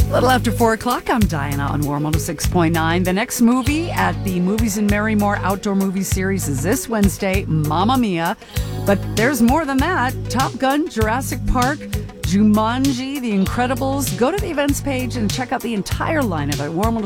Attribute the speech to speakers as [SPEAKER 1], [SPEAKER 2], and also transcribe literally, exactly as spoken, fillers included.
[SPEAKER 1] A little after four o'clock, I'm Diana on Warm one oh six point nine. The next movie at the Movies in Marymore Outdoor Movie Series is this Wednesday, Mamma Mia. But there's more than that. Top Gun, Jurassic Park, Jumanji, The Incredibles. Go to the events page and check out the entire lineup at warm